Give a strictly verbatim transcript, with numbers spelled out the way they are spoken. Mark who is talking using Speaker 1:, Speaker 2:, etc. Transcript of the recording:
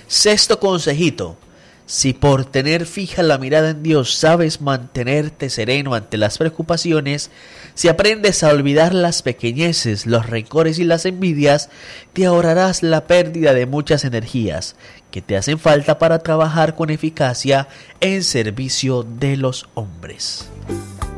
Speaker 1: Sexto consejito. Si por tener fija la mirada en Dios sabes mantenerte sereno ante las preocupaciones, si aprendes a olvidar las pequeñeces, los rencores y las envidias, te ahorrarás la pérdida de muchas energías que te hacen falta para trabajar con eficacia en servicio de los hombres.